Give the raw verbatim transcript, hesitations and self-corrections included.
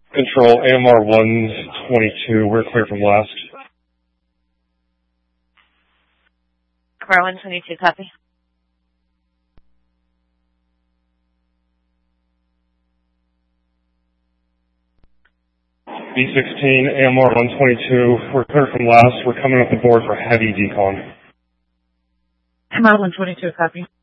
Control, A M R one twenty-two, we're clear from last. A M R one twenty-two, copy. B sixteen, A M R one twenty-two, we're clear from last. We're coming up the board for heavy decon. A M R one twenty-two, copy.